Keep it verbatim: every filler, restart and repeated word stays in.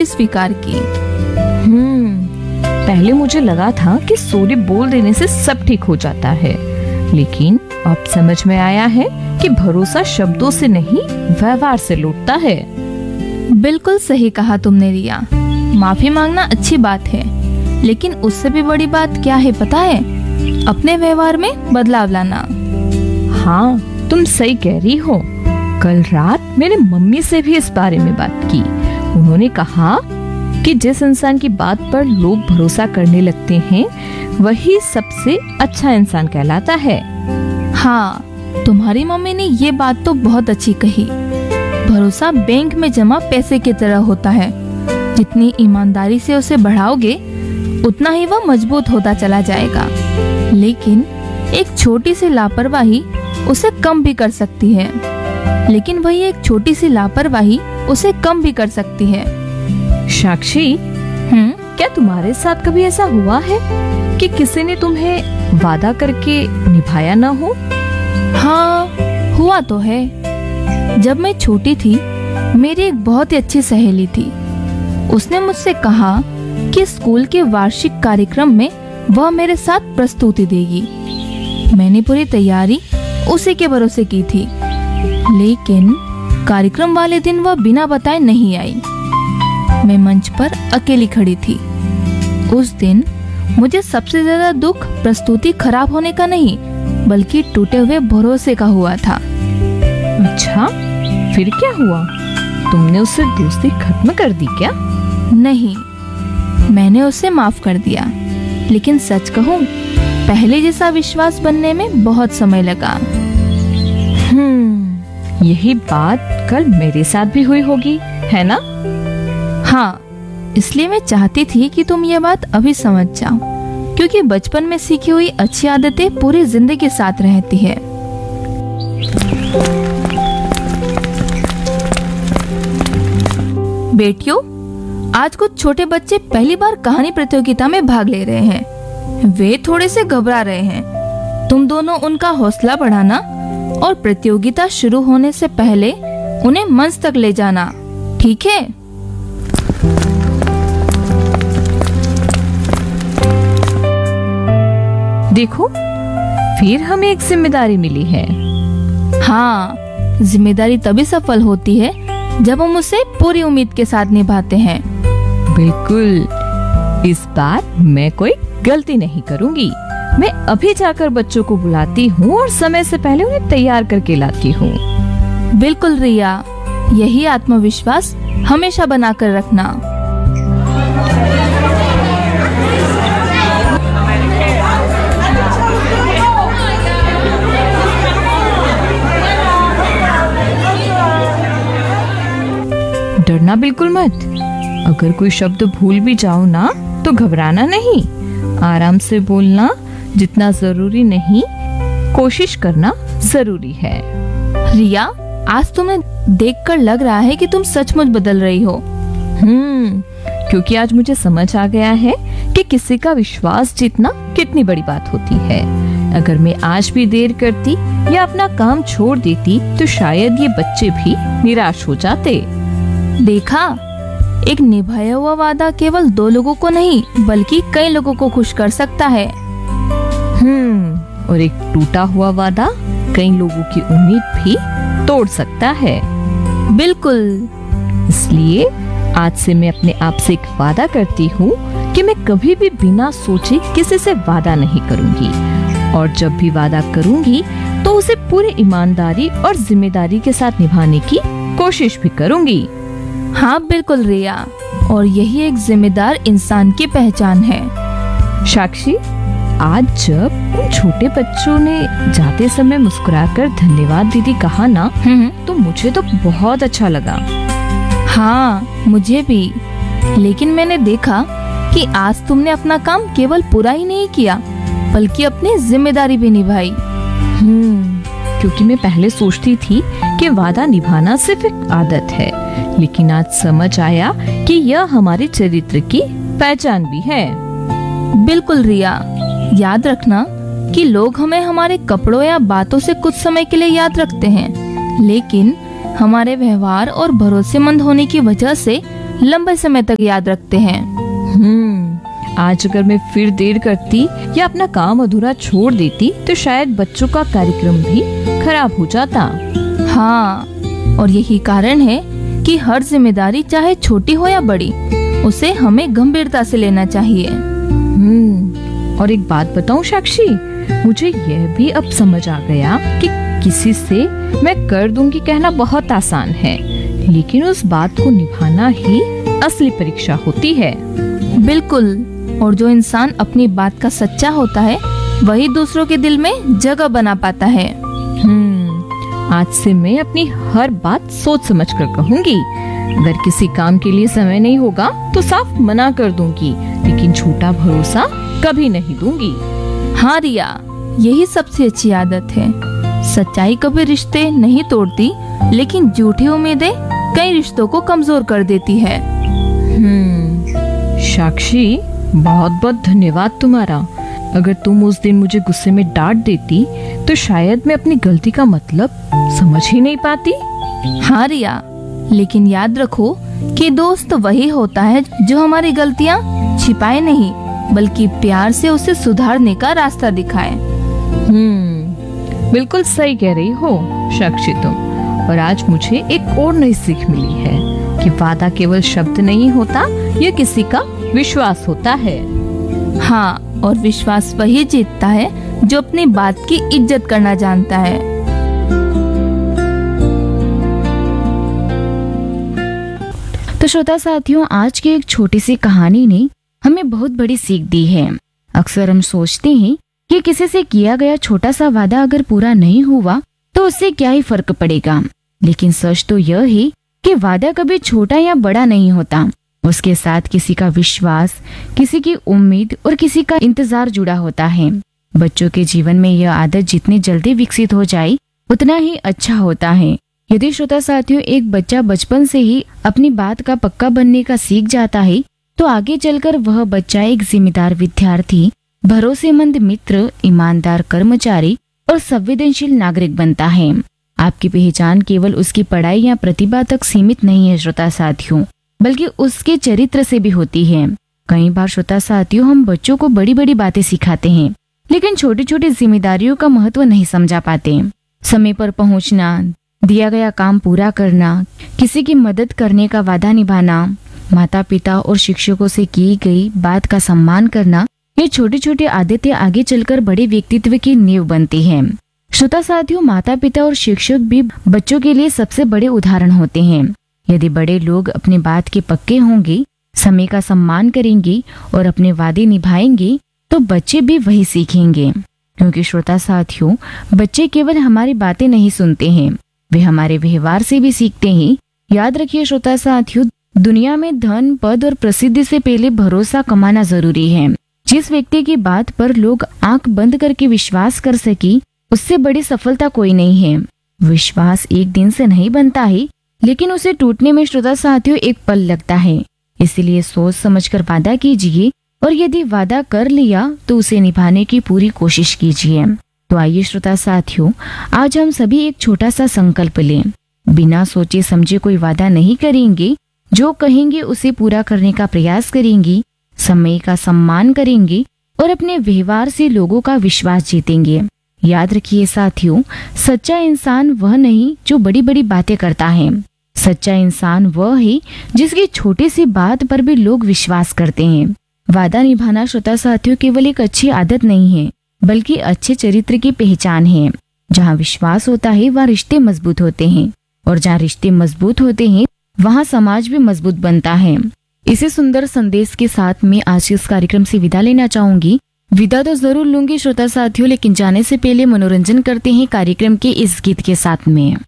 स्वीकार की। हम्म पहले मुझे लगा था कि सॉरी बोल देने से सब ठीक हो जाता है, लेकिन अब समझ में आया है कि भरोसा शब्दों से नहीं व्यवहार से लौटता है। बिल्कुल सही कहा तुमने रिया। माफी मांगना अच्छी बात है, लेकिन उससे भी बड़ी बात क्या है पता है? अपने व्यवहार में बदलाव लाना। हाँ तुम सही कह रही हो। कल रात मैंने मम्मी से भी इस बारे में बात की। उन्होंने कहा कि जिस इंसान की बात पर लोग भरोसा करने लगते हैं वही सबसे अच्छा इंसान कहलाता है। हाँ, तुम्हारी मम्मी ने ये बात तो बहुत अच्छी कही। भरोसा बैंक में जमा पैसे की तरह होता है, जितनी ईमानदारी से उसे बढ़ाओगे उतना ही वह मजबूत होता चला जाएगा। लेकिन एक छोटी सी लापरवाही उसे कम भी कर सकती है लेकिन वही एक छोटी सी लापरवाही उसे कम भी कर सकती है। साक्षी, हम्म क्या तुम्हारे साथ कभी ऐसा हुआ है कि किसी ने तुम्हें वादा करके निभाया ना हो? हाँ, हुआ तो है। जब मैं छोटी थी, मेरी एक बहुत ही अच्छी सहेली थी। उसने मुझसे कहा कि स्कूल के वार्षिक कार्यक्रम में वह मेरे साथ प्रस्तुति देगी। मैंने पूरी तैयारी उसी के भरोसे की थी, लेकिन कार्यक्रम वाले दिन वह बिना बताए नहीं आई। मैं मंच पर अकेली खड़ी थी। उस दिन मुझे सबसे ज्यादा दुख प्रस्तुति खराब होने का नहीं, बल्कि टूटे हुए भरोसे का हुआ था। अच्छा, फिर क्या हुआ? तुमने उससे दोस्ती खत्म कर दी क्या? नहीं, मैंने उसे माफ कर दिया, लेकिन सच कहूं, पहले जैसा विश्वास बनने में बहुत समय लगा। हम्म, यही बात कल मेरे साथ भी हुई होगी, है ना? हाँ, इसलिए मैं चाहती थी कि तुम ये बात अभी समझ जाओ, क्योंकि बचपन में सीखी हुई अच्छी आदतें पूरी जिंदगी साथ रहती है। बेटियों, आज कुछ छोटे बच्चे पहली बार कहानी प्रतियोगिता में भाग ले रहे हैं। वे थोड़े से घबरा रहे हैं। तुम दोनों उनका हौसला बढ़ाना और प्रतियोगिता शुरू होने से पहले उन्हें मंच तक ले जाना, ठीक है? देखो, फिर हमें एक जिम्मेदारी मिली है। हाँ, जिम्मेदारी तभी सफल होती है जब हम उसे पूरी उम्मीद के साथ निभाते हैं। बिल्कुल, इस बार मैं कोई गलती नहीं करूंगी। मैं अभी जाकर बच्चों को बुलाती हूँ और समय से पहले उन्हें तैयार करके लाती हूँ। बिल्कुल रिया, यही आत्मविश्वास हमेशा बनाकर रखना। डरना बिल्कुल मत। अगर कोई शब्द भूल भी जाओ ना तो घबराना नहीं। आराम से बोलना जितना जरूरी नहीं, कोशिश करना जरूरी है। रिया, आज तुम्हें देखकर लग रहा है कि तुम सचमुच बदल रही हो। हम्म, क्योंकि आज मुझे समझ आ गया है कि किसी का विश्वास जीतना कितनी बड़ी बात होती है। अगर मैं आज भी देर करती या अपना काम छोड़ देती तो शायद ये बच्चे भी निराश हो जाते। देखा, एक निभाया हुआ वादा केवल दो लोगों को नहीं बल्कि कई लोगों को खुश कर सकता है। हम्म, और एक टूटा हुआ वादा कई लोगों की उम्मीद भी तोड़ सकता है। बिल्कुल, इसलिए आज से मैं अपने आप से एक वादा करती हूँ कि मैं कभी भी बिना सोचे किसी से वादा नहीं करूँगी, और जब भी वादा करूँगी तो उसे पूरी ईमानदारी और जिम्मेदारी के साथ निभाने की कोशिश भी करूँगी। हाँ बिल्कुल रिया, और यही एक जिम्मेदार इंसान की पहचान है। साक्षी, आज जब उन छोटे बच्चों ने जाते समय मुस्कुराकर धन्यवाद दीदी कहा ना, तो मुझे तो बहुत अच्छा लगा। हाँ, मुझे भी। लेकिन मैंने देखा कि आज तुमने अपना काम केवल पूरा ही नहीं किया बल्कि अपनी जिम्मेदारी भी निभाई। हम्म, क्योंकि मैं पहले सोचती थी कि वादा निभाना सिर्फ एक आदत है, लेकिन आज समझ आया कि यह हमारे चरित्र की पहचान भी है। बिल्कुल रिया, याद रखना कि लोग हमें हमारे कपड़ों या बातों से कुछ समय के लिए याद रखते हैं, लेकिन हमारे व्यवहार और भरोसेमंद होने की वजह से लंबे समय तक याद रखते हैं। हम्म आज अगर मैं फिर देर करती या अपना काम अधूरा छोड़ देती तो शायद बच्चों का कार्यक्रम भी खराब हो जाता। हाँ, और यही कारण है कि हर जिम्मेदारी चाहे छोटी हो या बड़ी, उसे हमें गंभीरता से लेना चाहिए। हम्म और एक बात बताऊं साक्षी, मुझे यह भी अब समझ आ गया कि किसी से मैं कर दूंगी कहना बहुत आसान है, लेकिन उस बात को निभाना ही असली परीक्षा होती है। बिल्कुल, और जो इंसान अपनी बात का सच्चा होता है वही दूसरों के दिल में जगह बना पाता है। हम्म आज से मैं अपनी हर बात सोच समझ कर कहूंगी। अगर किसी काम के लिए समय नहीं होगा तो साफ मना कर दूंगी, लेकिन झूठा भरोसा कभी नहीं दूंगी। हाँ रिया, यही सबसे अच्छी आदत है। सच्चाई कभी रिश्ते नहीं तोड़ती, लेकिन झूठी उम्मीदें कई रिश्तों को कमजोर कर देती है। हम्म साक्षी, बहुत बहुत धन्यवाद तुम्हारा। अगर तुम उस दिन मुझे गुस्से में डांट देती तो शायद मैं अपनी गलती का मतलब समझ ही नहीं पाती। हाँ रिया, लेकिन याद रखो कि दोस्त वही होता है जो हमारी गलतियाँ छिपाए नहीं, बल्कि प्यार से उसे सुधारने का रास्ता दिखाए। हम्म बिल्कुल सही कह रही हो साक्षी तुम। और आज मुझे एक और नई सीख मिली है कि वादा केवल शब्द नहीं होता, यह किसी का विश्वास होता है। हाँ, और विश्वास वही जीतता है जो अपनी बात की इज्जत करना जानता है। तो श्रोता साथियों, आज की एक छोटी सी कहानी ने हमें बहुत बड़ी सीख दी है। अक्सर हम सोचते हैं कि किसी से किया गया छोटा सा वादा अगर पूरा नहीं हुआ तो उससे क्या ही फर्क पड़ेगा, लेकिन सच तो यह है कि वादा कभी छोटा या बड़ा नहीं होता। उसके साथ किसी का विश्वास, किसी की उम्मीद और किसी का इंतजार जुड़ा होता है। बच्चों के जीवन में यह आदत जितनी जल्दी विकसित हो जाए उतना ही अच्छा होता है। यदि श्रोता साथियों, एक बच्चा बचपन से ही अपनी बात का पक्का बनने का सीख जाता है तो आगे चलकर वह बच्चा एक जिम्मेदार विद्यार्थी, भरोसेमंद मित्र, ईमानदार कर्मचारी और संवेदनशील नागरिक बनता है। आपकी पहचान केवल उसकी पढ़ाई या प्रतिभा तक सीमित नहीं है श्रोता साथियों, बल्कि उसके चरित्र से भी होती है। कई बार श्रोता साथियों, हम बच्चों को बड़ी बड़ी बातें सिखाते हैं, लेकिन छोटी छोटी जिम्मेदारियों का महत्व नहीं समझा पाते। समय पर पहुंचना, दिया गया काम पूरा करना, किसी की मदद करने का वादा निभाना, माता पिता और शिक्षकों से की गई बात का सम्मान करना, ये छोटी छोटी आदतें आगे चलकर बड़े व्यक्तित्व की नींव बनती हैं। श्रोता साथियों, माता पिता और शिक्षक भी बच्चों के लिए सबसे बड़े उदाहरण होते हैं। यदि बड़े लोग अपनी बात के पक्के होंगे, समय का सम्मान करेंगे और अपने वादे निभाएंगे तो बच्चे भी वही सीखेंगे। क्योंकि श्रोता साथियों, बच्चे केवल हमारी बातें नहीं सुनते हैं, वे हमारे व्यवहार से भी सीखते हैं। याद रखिए श्रोता साथियों, दुनिया में धन, पद और प्रसिद्धि से पहले भरोसा कमाना जरूरी है। जिस व्यक्ति की बात पर लोग आंख बंद करके विश्वास कर सके, उससे बड़ी सफलता कोई नहीं है। विश्वास एक दिन से नहीं बनता है, लेकिन उसे टूटने में श्रोता साथियों एक पल लगता है। इसलिए सोच समझकर वादा कीजिए और यदि वादा कर लिया तो उसे निभाने की पूरी कोशिश कीजिए। तो आइए श्रोता साथियों, आज हम सभी एक छोटा सा संकल्प लें। बिना सोचे समझे कोई वादा नहीं करेंगे, जो कहेंगे उसे पूरा करने का प्रयास करेंगे, समय का सम्मान करेंगे और अपने व्यवहार से लोगों का विश्वास जीतेंगे। याद रखिए साथियों, सच्चा इंसान वह नहीं जो बड़ी बड़ी बातें करता है। सच्चा इंसान वह है जिसकी छोटी सी बात पर भी लोग विश्वास करते हैं। वादा निभाना श्रोता साथियों केवल एक अच्छी आदत नहीं है, बल्कि अच्छे चरित्र की पहचान है। जहाँ विश्वास होता है वहाँ रिश्ते मजबूत होते हैं, और जहाँ रिश्ते मजबूत होते हैं वहाँ समाज भी मजबूत बनता है। इसी सुंदर संदेश के साथ मैं आज इस कार्यक्रम से विदा लेना चाहूंगी। विदा तो जरूर लूंगी श्रोता साथियों, लेकिन जाने से पहले मनोरंजन करते हैं कार्यक्रम के इस गीत के साथ में।